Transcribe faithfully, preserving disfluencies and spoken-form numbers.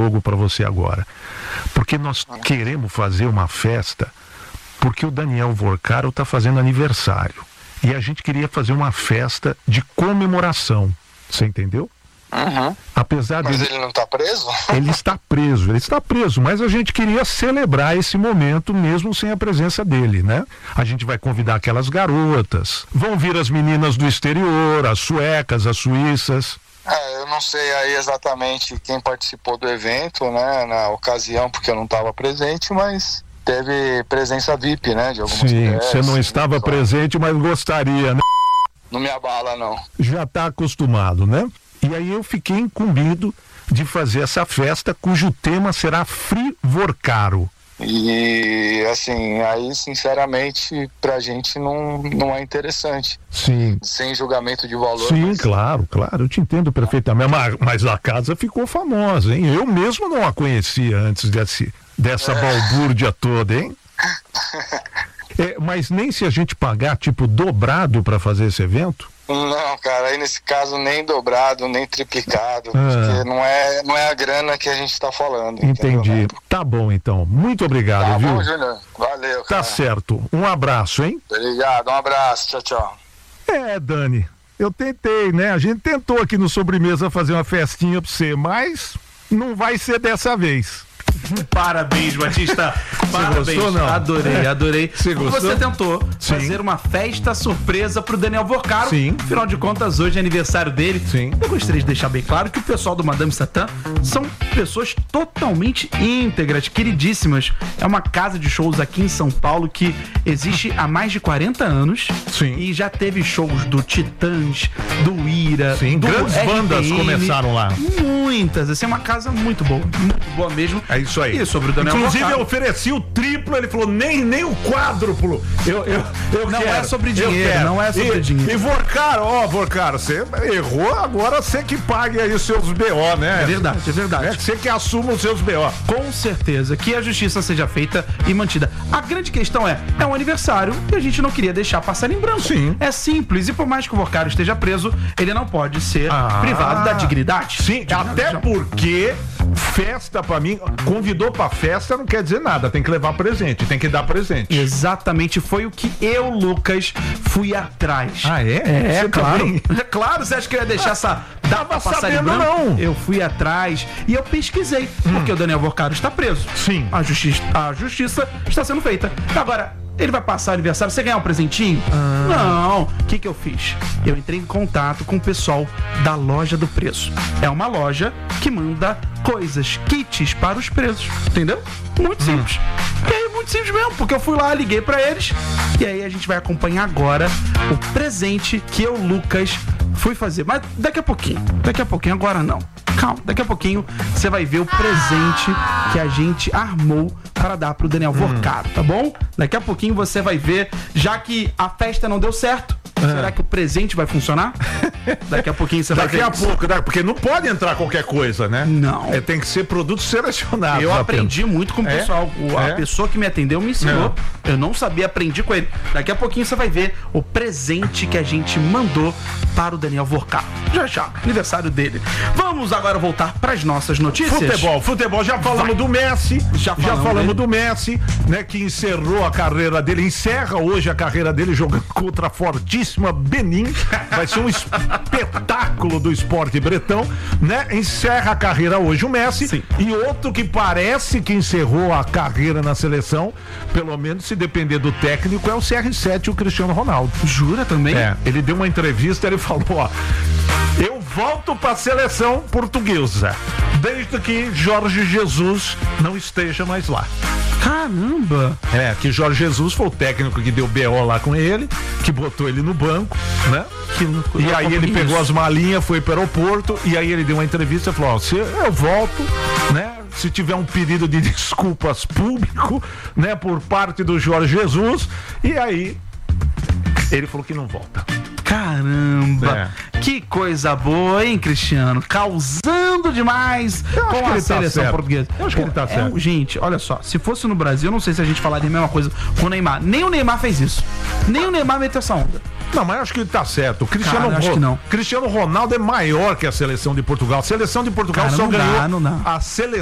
jogo para você agora. Porque nós queremos fazer uma festa, porque o Daniel Vorcaro está fazendo aniversário. E a gente queria fazer uma festa de comemoração. Você entendeu? Uhum. Apesar mas dele... ele não está preso? Ele está preso, ele está preso, mas a gente queria celebrar esse momento mesmo sem a presença dele, né? A gente vai convidar aquelas garotas, vão vir as meninas do exterior, as suecas, as suíças. É, eu não sei aí exatamente quem participou do evento, né, na ocasião, porque eu não estava presente, mas teve presença V I P, né, de algumas Sim, mulheres, você não estava só... presente, mas gostaria, né? Não me abala, não. Já está acostumado, né? E aí eu fiquei incumbido de fazer essa festa cujo tema será Free Vorcaro. E assim, aí sinceramente pra gente não, não é interessante. Sim. Sem julgamento de valor. Sim, mas... claro, claro, eu te entendo perfeitamente. Mas, mas a casa ficou famosa, hein? Eu mesmo não a conhecia antes desse, dessa é. balbúrdia toda, hein? É, mas nem se a gente pagar, tipo, dobrado pra fazer esse evento? Não, cara, aí nesse caso nem dobrado, nem triplicado, ah. porque não é, não é a grana que a gente tá falando. Entendi. Entendeu? Tá bom, então. Muito obrigado, tá viu? Tá bom, Júnior. Valeu, cara. Tá certo. Um abraço, hein? Obrigado, um abraço. Tchau, tchau. É, Dani, eu tentei, né? A gente tentou aqui no Sobremesa fazer uma festinha pra você, mas não vai ser dessa vez. Parabéns, Batista. Parabéns. Você gostou, não? Adorei, adorei. Você gostou? Você tentou Sim. fazer uma festa surpresa pro Daniel Vorcaro. Sim. Afinal de contas, hoje é aniversário dele. Sim. Eu gostaria de deixar bem claro que o pessoal do Madame Satã são pessoas totalmente íntegras, queridíssimas. É uma casa de shows aqui em São Paulo que existe há mais de quarenta anos. Sim. E já teve shows do Titãs, do Ira, Sim, do grandes R P M, bandas começaram lá. Muitas. Assim, é uma casa muito boa. Muito boa mesmo. É isso aí. E sobre o Daniel Inclusive, Vorcaro, eu ofereci o triplo, ele falou, nem, nem o quádruplo. Eu, eu, eu não quero, é sobre dinheiro, não é sobre e, dinheiro. E Vorcaro, ó, Vorcaro, você errou, agora você que pague aí os seus B O, né? É verdade, é verdade. É você que assuma os seus B O. Com certeza, que a justiça seja feita e mantida. A grande questão é, é um aniversário e a gente não queria deixar passar em branco. Sim. É simples, e por mais que o Vorcaro esteja preso, ele não pode ser ah, privado da dignidade. Sim, até porque festa pra mim, convidou pra festa não quer dizer nada, tem que levar presente, tem que dar presente. Exatamente, foi o que eu, Lucas, fui atrás. Ah, é? É, Você claro. também? É claro, você acha que eu ia deixar ah, essa data passar sabendo, em branco? não. Eu fui atrás e eu pesquisei, hum. porque o Daniel Vorcaro está preso. Sim. A justiça, a justiça está sendo feita. Agora, ele vai passar o aniversário, você ganhar um presentinho? Ah. Não. O que que eu fiz? Eu entrei em contato com o pessoal da Loja do Preso. É uma loja que manda coisas, kits para os presos, entendeu? Muito simples. Hum. E aí, muito simples mesmo, porque eu fui lá, liguei pra eles, e aí a gente vai acompanhar agora o presente que eu, Lucas, fui fazer. Mas daqui a pouquinho, daqui a pouquinho, agora não. Calma, daqui a pouquinho você vai ver o presente que a gente armou para dar pro Daniel Vorcaro, tá bom? Daqui a pouquinho você vai ver, já que a festa não deu certo, ah. será que o presente vai funcionar? Daqui a pouquinho você vai daqui ver. Daqui a pouco, daqui, porque não pode entrar qualquer coisa, né? Não. É, tem que ser produto selecionado. Eu aprendi pena. muito com o é? pessoal. O, a é? pessoa que me atendeu me ensinou. É. Eu não sabia, aprendi com ele. Daqui a pouquinho você vai ver o presente que a gente mandou para o Daniel Vorcaro. Já já, aniversário dele. Vamos agora voltar para as nossas notícias. Futebol, futebol. Já falamos vai. do Messi. Já falamos, já falamos do Messi, né? Que encerrou a carreira dele, encerra hoje a carreira dele jogando contra a fortíssima Benin. Vai ser um espetáculo do esporte bretão, né? Encerra a carreira hoje o Messi. Sim. E outro que parece que encerrou a carreira na seleção, pelo menos se depender do técnico, é o C R sete, o Cristiano Ronaldo. Jura também? É, ele deu uma entrevista, ele falou, ó, eu volto para a seleção portuguesa, desde que Jorge Jesus não esteja mais lá. Caramba! É, que Jorge Jesus foi o técnico que deu B O lá com ele, que botou ele no banco, né? Que loucura. E aí ele pegou as malinhas, foi para o aeroporto, e aí ele deu uma entrevista e falou, ó, se eu volto, né? Se tiver um pedido de desculpas público, né? Por parte do Jorge Jesus, e aí ele falou que não volta. Caramba, é. Que coisa boa, hein, Cristiano? Causando demais com a seleção tá portuguesa. Eu acho que ele tá certo. É, gente, olha só, se fosse no Brasil, eu não sei se a gente falaria a mesma coisa com o Neymar. Nem o Neymar fez isso. Nem o Neymar meteu essa onda. Não, mas eu acho que ele tá certo. O Cristiano, Cara, acho que não. Cristiano Ronaldo é maior que a seleção de Portugal. A seleção de Portugal Cara, só não ganhou dá, não dá. a seleção